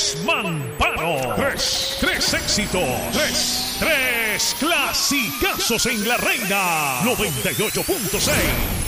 desmamparo. Tres éxitos. Tres clasicazos en La Reina 98.6.